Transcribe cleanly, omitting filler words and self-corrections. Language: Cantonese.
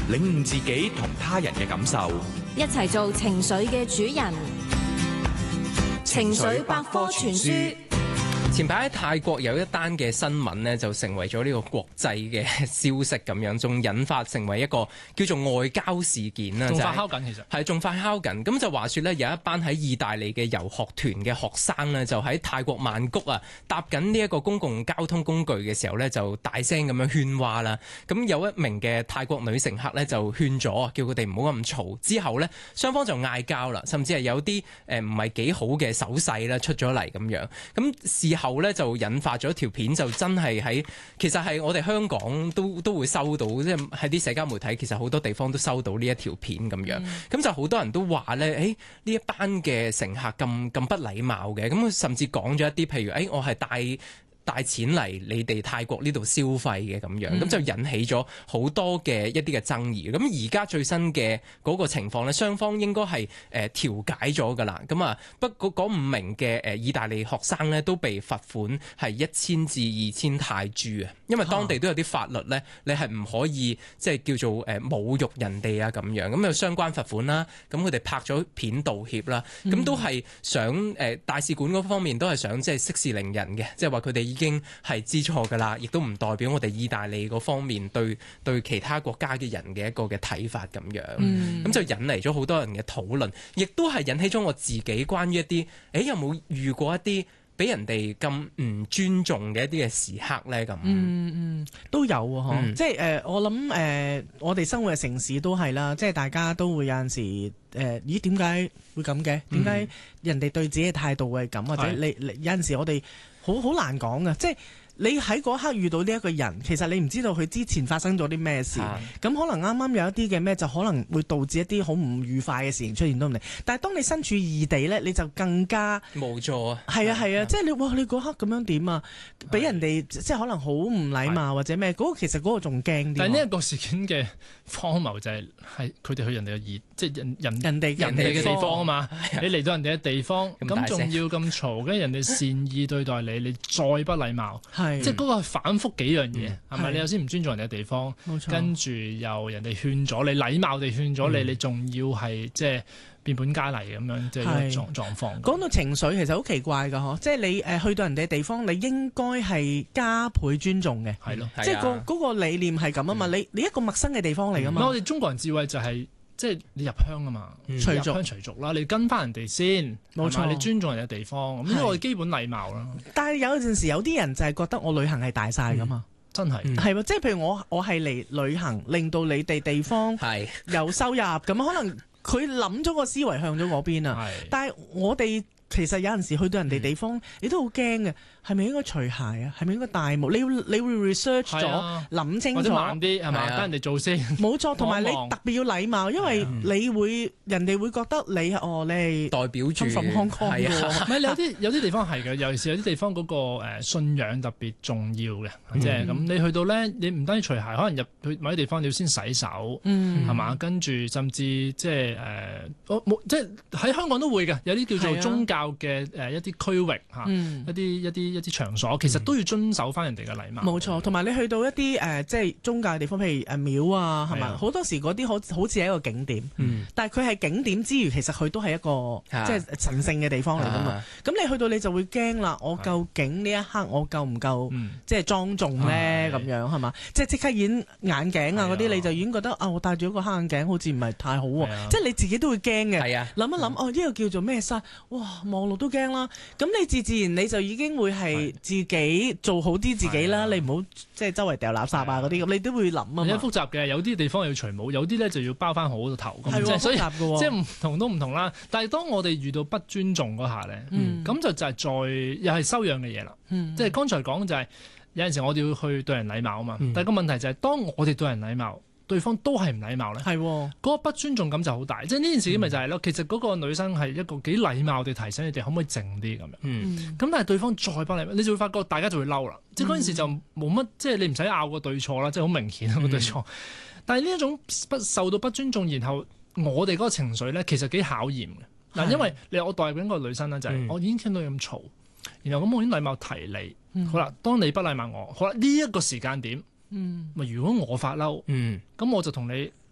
領悟自己同他人嘅感受， 一齊做情緒嘅主人。情緒百科全書。 前排喺泰國有一單嘅新聞呢，就成為咗呢個國際嘅消息咁樣，仲引發成為一個叫做外交事件啦。 仲發酵緊，其實係仲發酵緊。咁就話說呢，有一班喺意大利嘅遊學團嘅學生呢，就喺泰國曼谷啊搭緊呢一個公共交通工具嘅時候呢，就大聲咁樣喧嘩啦。咁有一名嘅泰國女乘客呢，就勸咗，叫佢哋唔好咁嘈。之後呢，雙方就嗌交啦，甚至係有啲唔係幾好嘅手勢啦出咗嚟咁樣。咁事後咧就引發咗條片，就真係其實係我哋香港都會收到，即係喺啲社交媒體，其實好多地方都收到呢一條片咁樣。咁就好多人都話咧，呢一班嘅乘客咁不禮貌嘅，咁甚至講咗一啲，譬如我係帶錢嚟你哋泰國呢度消費嘅咁樣，咁就引起咗好多嘅一啲嘅爭議。咁而家最新嘅嗰個情況呢，雙方應該係調解咗㗎啦。咁啊，不過嗰5名嘅意大利學生呢，都被罰款係1000至2000泰銖啊。因為當地都有啲法律呢，你係唔可以即係叫做侮辱人哋啊咁樣。咁有相關罰款啦。咁佢哋拍咗片道歉啦。咁都係想大使館嗰方面都係想即係息事寧人嘅，即係話佢哋已經係知錯㗎啦，亦都唔代表我哋意大利嗰方面對其他國家嘅人嘅一個嘅睇法咁樣。咁就引嚟咗好多人嘅討論，亦都係引起咗我自己關於一啲有冇遇過一啲俾人哋咁唔尊重嘅一啲嘅時刻呢？咁都有喎，即係我諗我哋生活嘅城市都係啦，即係大家都會有陣時咦點解會咁嘅？點解人哋對自己嘅態度係咁？或者你有陣時我哋好難講㗎，即係你喺嗰刻遇到呢一個人，其實你唔知道佢之前發生咗啲咩事，咁可能啱啱有一啲嘅咩就可能會導致一啲好唔愉快嘅事情出現都唔定。但係當你身處異地呢，你就更加無助啊！ 係啊，即係你嗰刻咁樣點啊？俾人哋即係可能好唔禮貌或者咩？嗰個其實嗰個仲驚啲。 但係呢一個事件嘅荒謬就係佢哋去人哋嘅即係人哋嘅地方啊嘛！你嚟到人哋嘅地方，咁仲要咁嘈，跟住人哋善意對待你，你再不禮貌。即係嗰個反覆幾樣嘢，係咪？你有先唔尊重人哋嘅地方，跟住又人哋勸咗你，禮貌地勸咗你，你仲要係即係變本加厲咁樣，即係狀況。 講到情緒，其實好奇怪㗎嗬，即係你去到人哋地方，你應該係加倍尊重嘅， 係咯， 即係嗰個理念係咁啊嘛。你一個陌生嘅地方嚟㗎嘛。 我哋中國人智慧就係即係你入鄉啊嘛，入鄉隨俗啦，你跟翻人哋先，冇錯，你尊重人哋嘅地方，咁呢個基本禮貌啦。但係有陣時有啲人就係覺得我旅行係大晒㗎嘛， 真係係喎，即係譬如我係嚟旅行，令到你哋地方有收入，咁可能佢諗咗個思維向咗嗰邊啊。但係我哋其實有陣時去到人哋地方，你都好驚嘅。係咪應該除鞋啊？係咪應該戴帽？你會 research 咗，諗清楚， 或者慢啲係咪？等人哋做先。 冇錯，同埋你特別要禮貌，因為人哋會覺得你係代表住香港嘅。 唔係有啲地方係嘅，尤其是有啲地方嗰個信仰特別重要嘅，即係咁你去到咧，你唔單止除鞋，可能入去某啲地方你要先洗手，係嘛？跟住甚至即係即係喺香港都會嘅，有啲叫做宗教嘅一啲區域嚇，一啲場所其實都要遵守翻人哋嘅禮貌。 冇錯，同埋你去到一啲即係宗教嘅地方，譬如廟啊，係咪？好多時嗰啲好似係一個景點，但係佢係景點之餘，其實佢都係一個即係神聖嘅地方嚟㗎嘛。咁你去到你就會驚啦，我究竟呢一刻我夠唔夠即係莊重咧？咁樣係嘛？即刻演眼鏡啊嗰啲，你就已經覺得我戴住一個黑眼鏡好似唔係太好喎。即係你自己都會驚嘅。諗一諗呢個叫做咩山？哇，望落都驚啦。咁你自然你就已經會係自己做好啲自己啦，你唔好即係周圍掉垃圾啊嗰啲咁，你都會諗啊嘛。 有複雜嘅，有啲地方要除帽，有啲咧就要包翻好個頭咁，所以即係唔同都唔同啦。但係當我哋遇到不尊重嗰下咧，咁就係又係修養嘅嘢啦。即係剛才講就係有陣時我哋要去對人禮貌啊嘛，但係個問題就係當我哋對人禮貌，對方都係唔禮貌咧，嗰個不尊重感就好大。即係呢件事咪就係咯，其實嗰個女生係一個幾禮貌地提醒你哋可唔可以靜啲咁樣。咁但係對方再不禮貌，你就會發覺大家就會嬲啦。即係嗰件事就冇乜，即係你唔使拗個對錯啦，即係好明顯個對錯。但係呢一種受到不尊重，然後我哋嗰個情緒咧，其實幾考驗嘅。嗱，因為我代入緊個女生啦，就係我已經聽到咁嘈，然後咁我已經禮貌提你，好啦，當你不禮貌我，好啦，呢一個時間點。如果我發嬲，咁我就同你